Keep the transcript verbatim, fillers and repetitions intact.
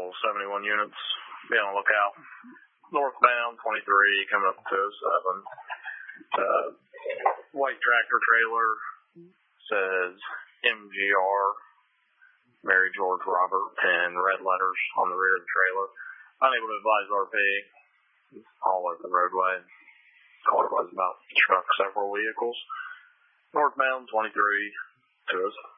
all seventy-one units, be on the lookout. Northbound twenty-three, coming up to two oh seven. Uh, white tractor trailer says M G R, Mary George Robert, in red letters on the rear of the trailer. Unable to advise R P. All over the roadway. Caller was about struck several vehicles. Northbound twenty-three, two oh seven.